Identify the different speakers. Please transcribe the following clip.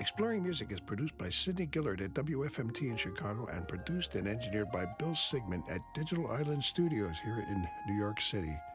Speaker 1: Exploring Music is produced by Sidney Gillard at WFMT in Chicago and produced and engineered by Bill Sigmund at Digital Island Studios here in New York City.